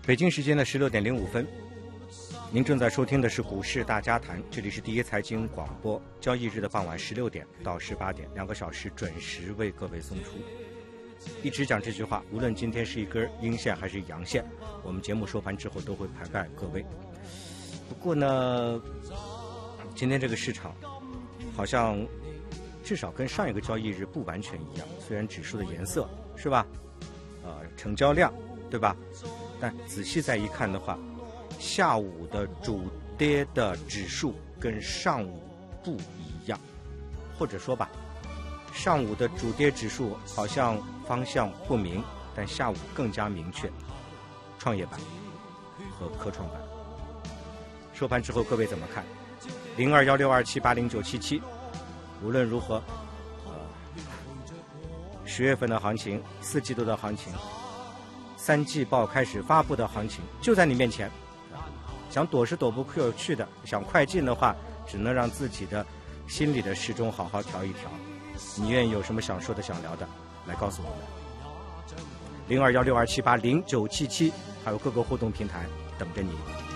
北京时间的16:05，您正在收听的是股市大家谈，这里是第一财经广播，交易日的傍晚16点到18点，2个小时准时为各位送出。一直讲这句话，无论今天是一根阴线还是阳线，我们节目收盘之后都会排盖各位。不过呢，今天这个市场好像至少跟上一个交易日不完全一样，虽然指数的颜色是吧，成交量对吧，但仔细再一看的话，下午的主跌的指数跟上午不一样，或者说吧，上午的主跌指数好像方向不明，但下午更加明确，创业板和科创板。收盘之后各位怎么看？021627809777，无论如何10月份的行情，4季度的行情，3季报开始发布的行情就在你面前，想躲是躲不去的，想快进的话，只能让自己的心里的时钟好好调一调。你愿意有什么想说的想聊的，来告诉我们。021627809777，还有各个互动平台等着你。